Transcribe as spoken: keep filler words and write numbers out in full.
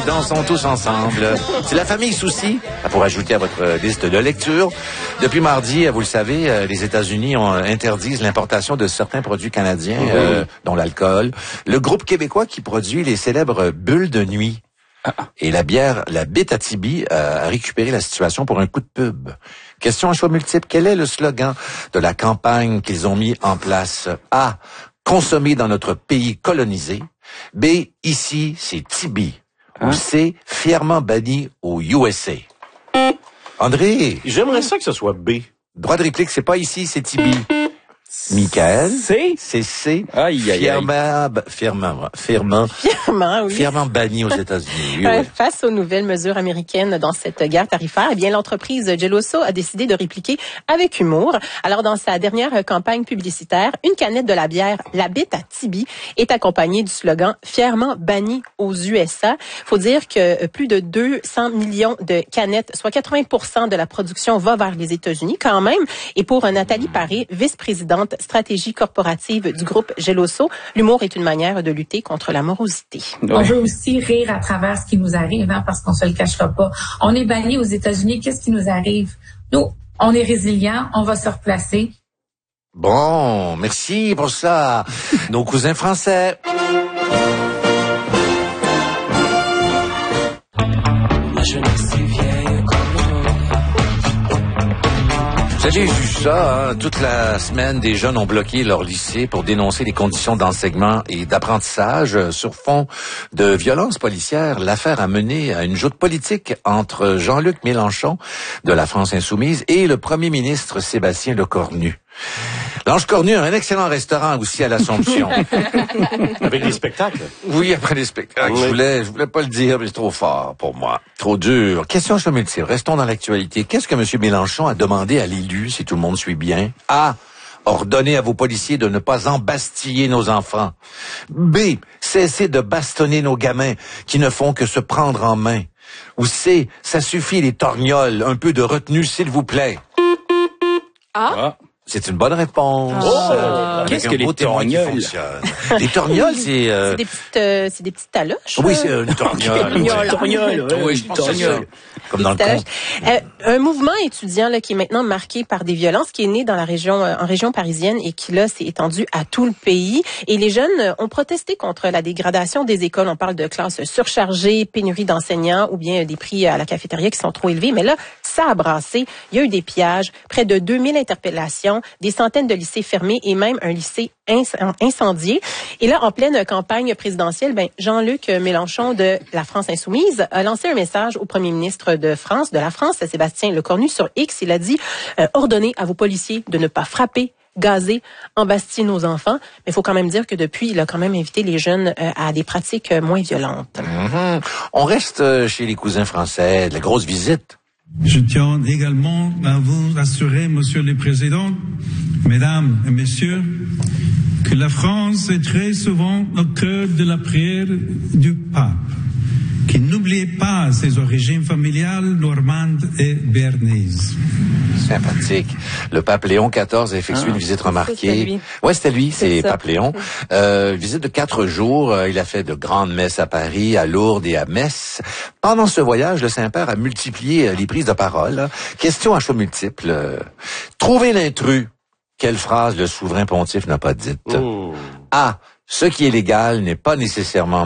dansons tous ensemble. C'est la famille Souci, pour ajouter à votre liste de lecture. Depuis mardi, vous le savez, les États-Unis ont interdisent l'importation de certains produits canadiens, mmh. euh, dont l'alcool. Le groupe québécois qui produit les célèbres bulles de nuit. Ah. Et la bière, la Bétatibi, euh, a récupéré la situation pour un coup de pub. Question à choix multiple. Quel est le slogan de la campagne qu'ils ont mis en place? A. Consommer dans notre pays colonisé. B. Ici, c'est Tibi. Hein? Ou C. Fièrement banni au U S A. André. J'aimerais ça que ce soit B. Droit de réplique, c'est pas ici, c'est Tibi. Michael. C. C'est C. Aïe, aïe, fièrement, fièrement, fièrement, fièrement, oui. Fièrement banni aux États-Unis. Oui, euh, oui. Face aux nouvelles mesures américaines dans cette guerre tarifaire, eh bien, l'entreprise Geloso a décidé de répliquer avec humour. Alors, dans sa dernière campagne publicitaire, une canette de la bière, la Bétatibi, est accompagnée du slogan fièrement banni aux U S A. Faut dire que plus de deux cents millions de canettes, soit quatre-vingts pour cent de la production va vers les États-Unis quand même. Et pour Nathalie Paré, vice-présidente stratégie corporative du groupe Geloso, l'humour est une manière de lutter contre la morosité. Ouais. On veut aussi rire à travers ce qui nous arrive, hein, parce qu'on se le cachera pas. On est banni aux États-Unis, qu'est-ce qui nous arrive? Nous, on est résilients, on va se replacer. Bon, merci pour ça. Nos cousins français. La jeunesse est vieille comme Vous avez vu ça, hein? Toute la semaine, des jeunes ont bloqué leur lycée pour dénoncer les conditions d'enseignement et d'apprentissage sur fond de violence policière. L'affaire a mené à une joute politique entre Jean-Luc Mélenchon de la France insoumise et le premier ministre Sébastien Lecornu. L'Ange Cornu a un excellent restaurant aussi à l'Assomption. Avec des spectacles? Oui, après les spectacles. Oui. Je voulais, je voulais pas le dire, mais c'est trop fort pour moi. Trop dur. Question choix multiple. Restons dans l'actualité. Qu'est-ce que M. Mélenchon a demandé à l'élu, si tout le monde suit bien? A. Ordonnez à vos policiers de ne pas embastiller nos enfants. B. Cessez de bastonner nos gamins qui ne font que se prendre en main. Ou C. Ça suffit les torgnoles. Un peu de retenue, s'il vous plaît. A. Ah. C'est une bonne réponse. Oh, qu'est-ce que les torgnoles? Les torgnoles, c'est... Euh... C'est des petites, euh, c'est des petites taloches. Oui, c'est une torgnole. Une torgnole. Oui, je pense que c'est ça. Comme dans le conte. Euh, un mouvement étudiant là, qui est maintenant marqué par des violences, qui est né dans la région, euh, en région parisienne et qui là s'est étendu à tout le pays. Et les jeunes ont protesté contre la dégradation des écoles. On parle de classes surchargées, pénurie d'enseignants ou bien des prix à la cafétéria qui sont trop élevés. Mais là, ça a brassé. Il y a eu des pillages, près de deux mille interpellations, des centaines de lycées fermés et même un lycée incendié. Et là, en pleine campagne présidentielle, ben Jean-Luc Mélenchon de la France insoumise a lancé un message au premier ministre de France, de la France, Sébastien Lecornu, sur X. Il a dit euh, « Ordonnez à vos policiers de ne pas frapper, gazer, embastiller nos enfants ». Mais il faut quand même dire que depuis, il a quand même invité les jeunes euh, à des pratiques moins violentes. Mm-hmm. On reste chez les cousins français, de la grosse visite. Je tiens également à vous assurer, Monsieur le Président, Mesdames et Messieurs, que la France est très souvent au cœur de la prière du pape, qui n'oubliez pas ses origines familiales normandes et béarnaises. Sympathique. Le pape Léon quatorze a effectué ah, une visite remarquée. Ouais, c'était lui, c'est, c'est pape Léon. Euh, visite de quatre jours. Il a fait de grandes messes à Paris, à Lourdes et à Metz. Pendant ce voyage, le Saint-Père a multiplié les prises de parole. Question à choix multiples. Trouvez l'intrus. Quelle phrase le souverain pontife n'a pas dite? Oh. A. Ce qui est légal n'est pas nécessairement